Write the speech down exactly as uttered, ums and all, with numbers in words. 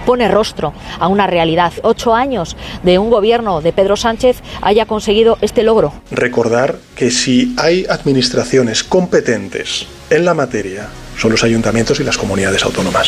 pone rostro a una realidad. Ocho años de un gobierno de Pedro Sánchez haya conseguido este logro. Recordar que si hay administraciones competentes en la materia son los ayuntamientos y las comunidades autónomas.